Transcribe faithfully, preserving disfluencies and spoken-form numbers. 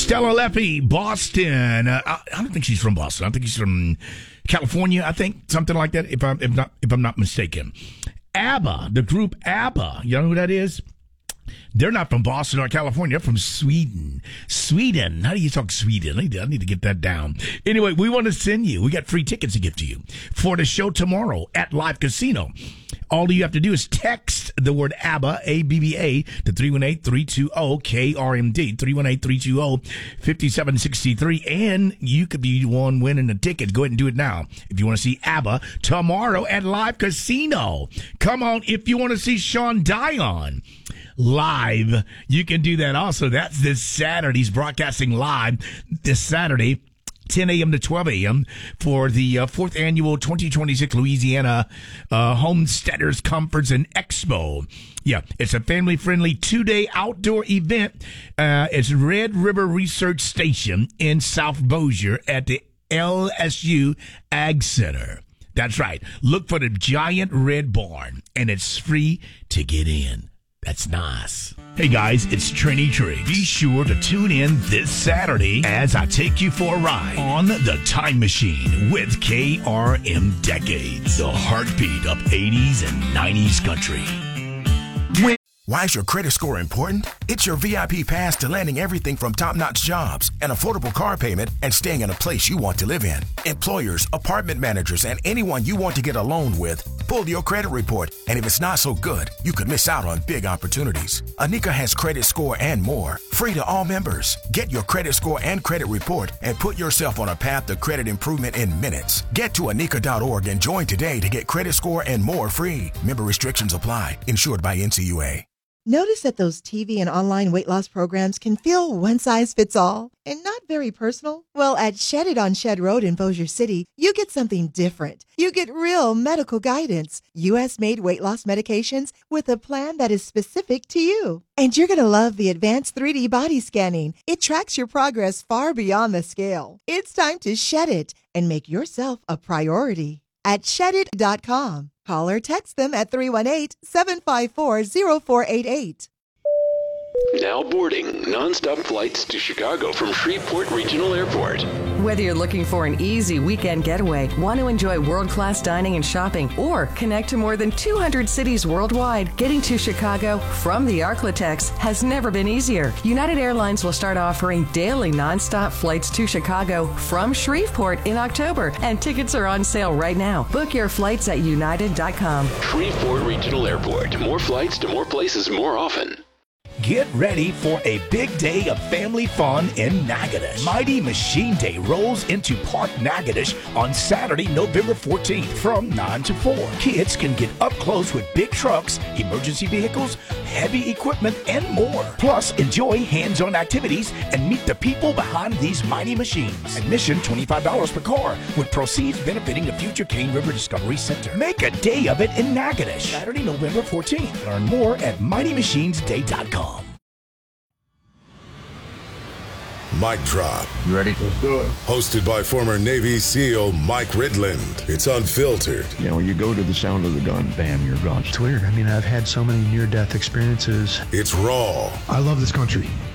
Stella Leffy, Boston. Uh, I, I don't think she's from Boston. I think she's from California. I think something like that. If I'm if not if I'm not mistaken. ABBA, the group ABBA. You know who that is? They're not from Boston or California. They're from Sweden. Sweden. How do you talk Sweden? I need, to, I need to get that down. Anyway, we want to send you. We got free tickets to give to you for the show tomorrow at Live Casino. All you have to do is text the word ABBA, A B B A, to three one eight, three two zero, K R M D, three one eight, three two zero, five seven six three, and you could be one winning a ticket. Go ahead and do it now if you want to see ABBA tomorrow at Live Casino. Come on, if you want to see Sean Dion live, you can do that also. That's this Saturday. He's broadcasting live this Saturday, ten a.m. to twelve a.m. for the uh, fourth annual twenty twenty-six Louisiana uh, Homesteaders Conference and Expo. Yeah, it's a family-friendly two-day outdoor event. Uh, it's Red River Research Station in South Bossier at the L S U Ag Center. That's right. Look for the giant red barn, and it's free to get in. That's nice. Hey guys, it's Trini Triggs. Be sure to tune in this Saturday as I take you for a ride on the Time Machine with K R M Decades, the heartbeat of eighties and nineties country. When- Why is your credit score important? It's your V I P pass to landing everything from top-notch jobs, an affordable car payment, and staying in a place you want to live in. Employers, apartment managers, and anyone you want to get a loan with, pull your credit report, and if it's not so good, you could miss out on big opportunities. Anika has credit score and more, free to all members. Get your credit score and credit report and put yourself on a path to credit improvement in minutes. Get to anika dot org and join today to get credit score and more free. Member restrictions apply. Insured by N C U A. Notice that those T V and online weight loss programs can feel one size fits all and not very personal? Well, at Shed It on Shed Road in Bossier City, you get something different. You get real medical guidance, U S-made weight loss medications with a plan that is specific to you. And you're going to love the advanced three D body scanning. It tracks your progress far beyond the scale. It's time to shed it and make yourself a priority at shed it dot com. Call or text them at three one eight, seven five four, zero four eight eight. Now boarding nonstop flights to Chicago from Shreveport Regional Airport. Whether you're looking for an easy weekend getaway, want to enjoy world-class dining and shopping, or connect to more than two hundred cities worldwide, getting to Chicago from the Arklatex has never been easier. United Airlines will start offering daily nonstop flights to Chicago from Shreveport in October, and tickets are on sale right now. Book your flights at united dot com. Shreveport Regional Airport. More flights to more places more often. Get ready for a big day of family fun in Natchitoches. Mighty Machine Day rolls into Park Natchitoches on Saturday, November fourteenth from nine to four. Kids can get up close with big trucks, emergency vehicles, heavy equipment, and more. Plus, enjoy hands-on activities and meet the people behind these mighty machines. Admission twenty-five dollars per car, with proceeds benefiting the future Cane River Discovery Center. Make a day of it in Natchitoches. Saturday, November fourteenth. Learn more at mighty machines day dot com. Mic Drop. You ready? Let's do it. Hosted by former Navy SEAL Mike Ridland. It's unfiltered. You know, you go to the sound of the gun, bam, you're gone. It's weird. I mean, I've had so many near-death experiences. It's raw. I love this country.